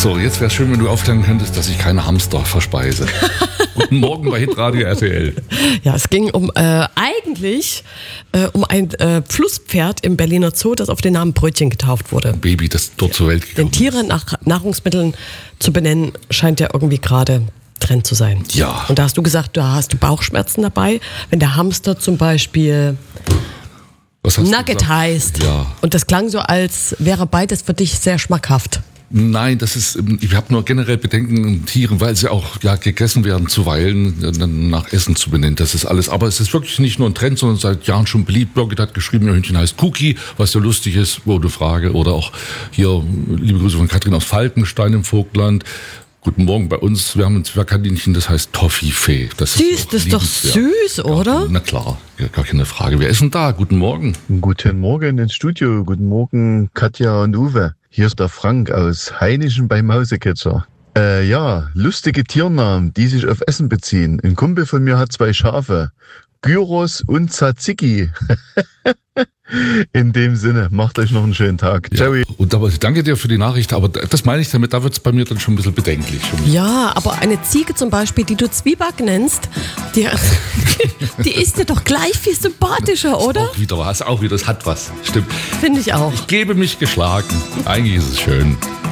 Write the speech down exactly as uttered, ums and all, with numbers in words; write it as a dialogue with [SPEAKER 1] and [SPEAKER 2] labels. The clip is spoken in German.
[SPEAKER 1] So, jetzt wäre es schön, wenn du aufklären könntest, dass ich keine Hamster verspeise. Guten Morgen bei Hitradio R T L.
[SPEAKER 2] Ja, es ging um äh, eigentlich äh, um ein äh, Flusspferd im Berliner Zoo, das auf den Namen Brötchen getauft wurde.
[SPEAKER 1] Ein Baby, das dort zur Welt gekommen
[SPEAKER 2] Denn Tiere
[SPEAKER 1] ist.
[SPEAKER 2] nach Nahrungsmitteln zu benennen, scheint ja irgendwie gerade Trend zu sein.
[SPEAKER 1] Ja.
[SPEAKER 2] Und da hast du gesagt, da hast du Bauchschmerzen dabei, wenn der Hamster zum Beispiel
[SPEAKER 1] Was hast du
[SPEAKER 2] Nugget
[SPEAKER 1] gesagt?
[SPEAKER 2] heißt.
[SPEAKER 1] Ja.
[SPEAKER 2] Und das klang so, als wäre beides für dich sehr schmackhaft.
[SPEAKER 1] Nein, das ist, ich habe nur generell Bedenken an Tieren, weil sie auch ja, gegessen werden zuweilen, dann nach Essen zu benennen. Das ist alles. Aber es ist wirklich nicht nur ein Trend, sondern seit Jahren schon beliebt. Birgit hat geschrieben, ihr Hündchen heißt Cookie, was ja lustig ist, wurde Frage. Oder auch hier, liebe Grüße von Katrin aus Falkenstein im Vogtland. Guten Morgen bei uns. Wir haben ein Zwergkaninchen, das heißt Toffifee. Das
[SPEAKER 2] Süß, das ist doch süß, oder?
[SPEAKER 1] Ja, na klar, gar keine Frage. Wer ist denn da? Guten Morgen.
[SPEAKER 3] Guten Morgen ins Studio. Guten Morgen, Katja und Uwe. Hier ist der Frank aus Heinichen bei Mauseketzer. Äh, ja, lustige Tiernamen, die sich auf Essen beziehen. Ein Kumpel von mir hat zwei Schafe. Gyros und Tzatziki. In dem Sinne, macht euch noch einen schönen Tag.
[SPEAKER 1] Ja.
[SPEAKER 3] Ciao.
[SPEAKER 1] Und aber danke dir für die Nachricht, aber das meine ich damit, da wird es bei mir dann schon ein bisschen bedenklich.
[SPEAKER 2] Ja, aber eine Ziege zum Beispiel, die du Zwieback nennst, die, die ist dir doch gleich viel sympathischer, oder?
[SPEAKER 1] Auch wieder was, auch wieder, es hat was. Stimmt.
[SPEAKER 2] Finde ich auch.
[SPEAKER 1] Ich gebe mich geschlagen. Eigentlich ist es schön.